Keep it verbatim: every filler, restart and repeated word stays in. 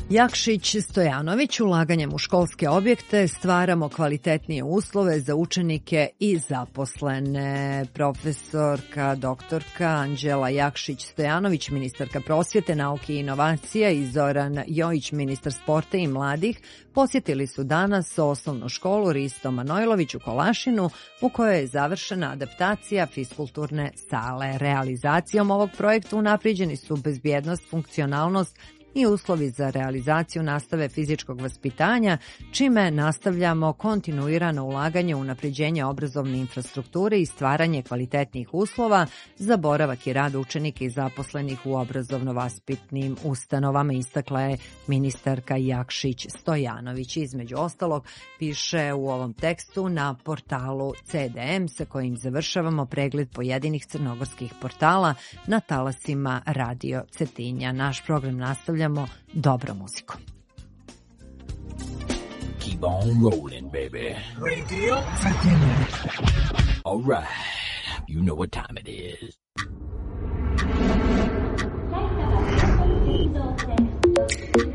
Jakšić Stojanović, ulaganjem u školske objekte stvaramo kvalitetnije uslove za učenike i zaposlene. Profesorka doktorka Anđela Jakšić Stojanović, ministarka prosvjete, nauke i inovacija, i Zoran Jojić, ministar sporta i mladih, posjetili su danas osnovnu školu Risto Manojlović u Kolašinu, u kojoj je završena adaptacija fiskulturne sale. Realizacijom ovog projekta unaprijeđeni su bezbjednost, funkcionalnost i uslovi za realizaciju nastave fizičkog vaspitanja, čime nastavljamo kontinuirano ulaganje u unapređenje obrazovne infrastrukture i stvaranje kvalitetnih uslova za boravak i rad učenika i zaposlenih u obrazovno-vaspitnim ustanovama, istakla je ministarka Jakšić Stojanović. Između ostalog, piše u ovom tekstu na portalu C D M sa kojim završavamo pregled pojedinih crnogorskih portala na talasima Radio Cetinja. Naš program nastavlja dobro muzikom. Keep on rolling, baby. Radio Cetinja. All right, you know what time it is.